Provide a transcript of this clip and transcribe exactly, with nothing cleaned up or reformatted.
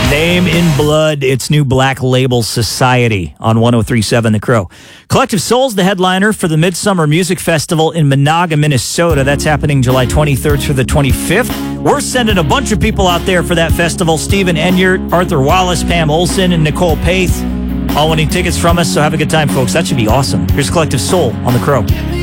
Name in Blood, its new Black Label Society on one oh three point seven The Crow. Collective Soul's the headliner for the Midsummer Music Festival in Monaga, Minnesota. That's happening July twenty-third through the twenty-fifth. We're sending a bunch of people out there for that festival. Stephen Enyart, Arthur Wallace, Pam Olson, and Nicole Paith all winning tickets from us, so have a good time, folks. That should be awesome. Here's Collective Soul on The Crow.